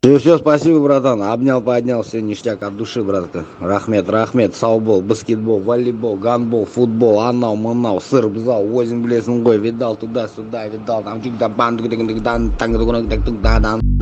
Все, спасибо, братан. Обнял, поднял, все ништяк от души, братка. Рахмет, саубол, баскетбол, волейбол, гандбол, футбол, анал, манал, сыр, бзал, возин, блесн, гой, видал туда-сюда, видал, там, чик-да-бан,